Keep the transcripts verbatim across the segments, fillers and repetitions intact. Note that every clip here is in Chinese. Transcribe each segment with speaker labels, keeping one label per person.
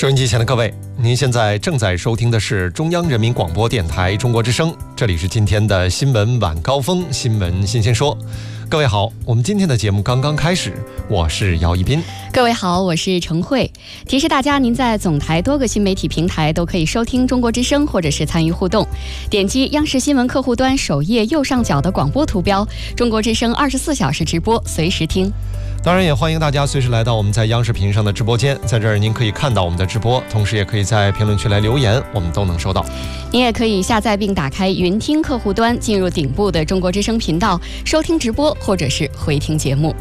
Speaker 1: 收音机前的各位，您现在正在收听的是中央人民广播电台中国之声，这里是今天的新闻晚高峰，新闻新鲜说。各位好，我们今天的节目刚刚开始，我是姚一斌。
Speaker 2: 各位好，我是程慧。提示大家，您在总台多个新媒体平台都可以收听中国之声，或者是参与互动。点击央视新闻客户端首页右上角的广播图标，中国之声二十四小时直播，随时听。
Speaker 1: 当然也欢迎大家随时来到我们在央视频上的直播间，在这儿您可以看到我们的直播，同时也可以在评论区来留言，我们都能收到。
Speaker 2: 您也可以下载并打开云听客户端，进入顶部的中国之声频道，收听直播或者是回听节目。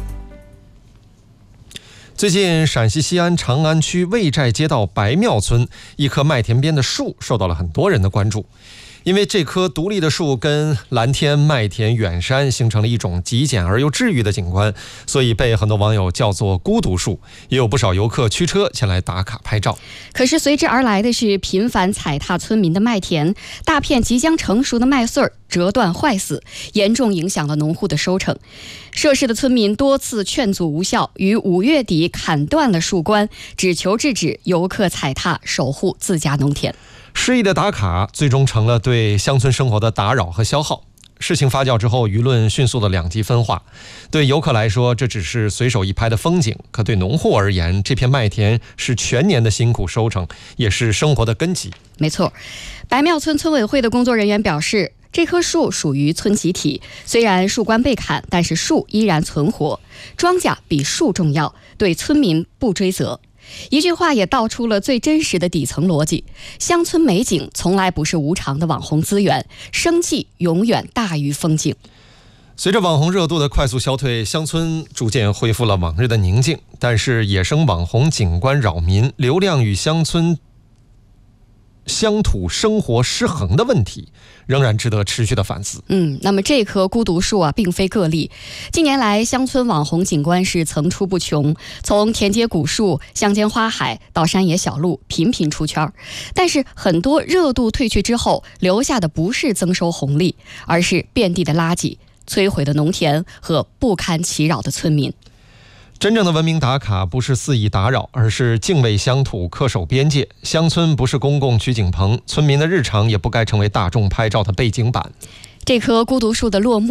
Speaker 1: 最近陕西西安长安区魏寨街道白庙村一棵麦田边的树受到了很多人的关注，因为这棵独立的树跟蓝天、麦田、远山形成了一种极简而又治愈的景观，所以被很多网友叫做孤独树，也有不少游客驱车前来打卡拍照。
Speaker 2: 可是随之而来的是频繁踩踏村民的麦田，大片即将成熟的麦穗儿折断坏死，严重影响了农户的收成。涉事的村民多次劝阻无效，于五月底砍断了树冠，只求制止游客踩踏，守护自家农田。
Speaker 1: 诗意的打卡最终成了对乡村生活的打扰和消耗。事情发酵之后，舆论迅速的两极分化。对游客来说，这只是随手一拍的风景；可对农户而言，这片麦田是全年的辛苦收成，也是生活的根基。
Speaker 2: 没错，白庙村村委会的工作人员表示，这棵树属于村集体，虽然树冠被砍，但是树依然存活。庄稼比树重要，对村民不追责。一句话也道出了最真实的底层逻辑：乡村美景从来不是无偿的网红资源，生计永远大于风景。
Speaker 1: 随着网红热度的快速消退，乡村逐渐恢复了往日的宁静，但是野生网红景观扰民、流量与乡村乡土生活失衡的问题仍然值得持续的反思。
Speaker 2: 嗯，那么这棵孤独树啊，并非个例。近年来，乡村网红景观是层出不穷，从田间古树、乡间花海到山野小路，频频出圈。但是，很多热度退去之后，留下的不是增收红利，而是遍地的垃圾、摧毁的农田和不堪其扰的村民。
Speaker 1: 真正的文明打卡不是肆意打扰，而是敬畏乡土、恪守边界。乡村不是公共取景棚，村民的日常也不该成为大众拍照的背景板。
Speaker 2: 这棵孤独树的落幕